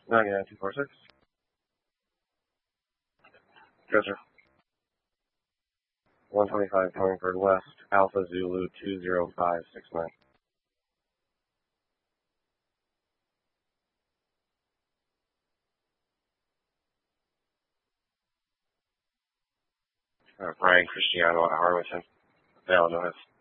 99246. Dresser. 125 Concord West, Alpha Zulu 20569. Brian Cristiano at Harlington, Illinois.